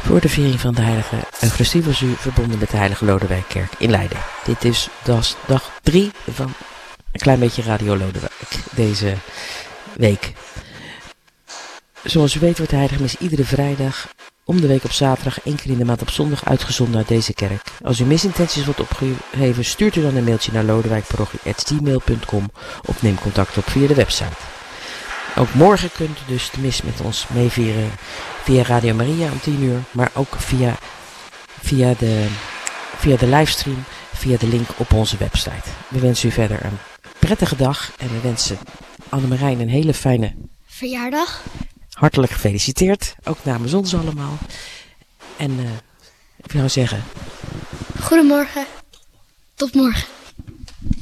voor de viering van de heilige Eucharistie was u verbonden met de Heilige Lodewijkkerk in Leiden. Dit is dag 3 van een klein beetje Radio Lodewijk deze week. Zoals u weet wordt de heilige mis iedere vrijdag om de week op zaterdag 1 keer in de maand op zondag uitgezonden uit deze kerk. Als u misintenties wordt opgeheven, stuurt u dan een mailtje naar lodewijkparochie@gmail.com of neem contact op via de website. Ook morgen kunt u dus de mis met ons meevieren via Radio Maria om 10 uur, maar ook via de livestream, via de link op onze website. We wensen u verder een prettige dag en we wensen Annemarijn een hele fijne verjaardag. Hartelijk gefeliciteerd, ook namens ons allemaal. En ik zou zeggen, goedemorgen, tot morgen.